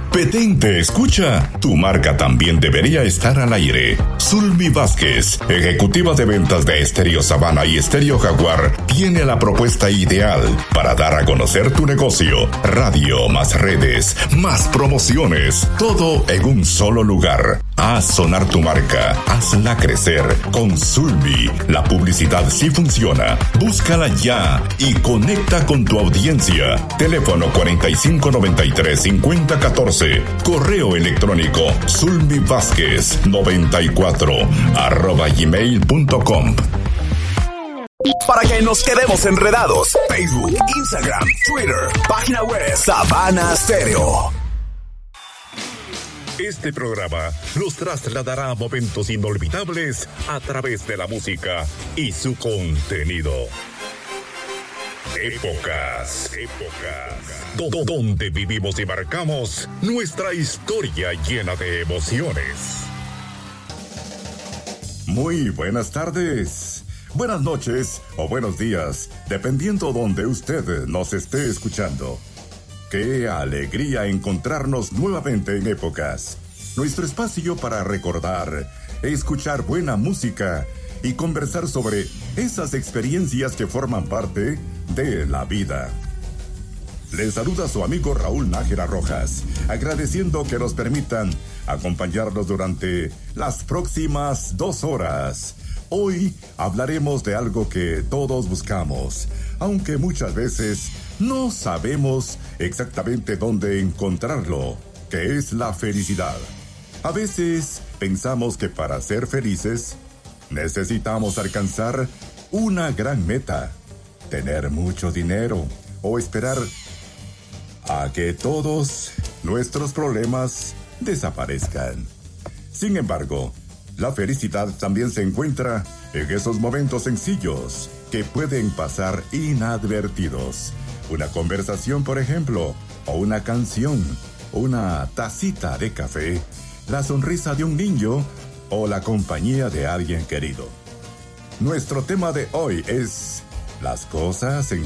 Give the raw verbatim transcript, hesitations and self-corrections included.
Petén te escucha. Tu marca también debería estar al aire. Zulmi Vázquez, ejecutiva de ventas de Estéreo Sabana y Estéreo Jaguar, tiene la propuesta ideal para dar a conocer tu negocio. Radio, más redes, más promociones, todo en un solo lugar. Haz sonar tu marca, hazla crecer. Con Zulmi, la publicidad sí funciona. Búscala ya y conecta con tu audiencia. Teléfono cuarenta y cinco noventa y tres cincuenta catorce. Correo electrónico zulmivázquez noventa y cuatro arroba gmail punto com. Para que nos quedemos enredados, Facebook, Instagram, Twitter, página web Sabana Stereo. Este programa los trasladará a momentos inolvidables a través de la música y su contenido. Épocas, épocas, do- donde vivimos y marcamos nuestra historia llena de emociones. Muy buenas tardes, buenas noches o buenos días, dependiendo donde usted nos esté escuchando. ¡Qué alegría encontrarnos nuevamente en Épocas! Nuestro espacio para recordar, escuchar buena música y conversar sobre esas experiencias que forman parte de la vida. Les saluda su amigo Raúl Nájera Rojas, agradeciendo que nos permitan acompañarnos durante las próximas dos horas. Hoy hablaremos de algo que todos buscamos, aunque muchas veces no sabemos exactamente dónde encontrarlo, que es la felicidad. A veces pensamos que para ser felices necesitamos alcanzar una gran meta, tener mucho dinero o esperar a que todos nuestros problemas desaparezcan. Sin embargo, la felicidad también se encuentra en esos momentos sencillos que pueden pasar inadvertidos. Una conversación, por ejemplo, o una canción, una tacita de café, la sonrisa de un niño o la compañía de alguien querido. Nuestro tema de hoy es las cosas en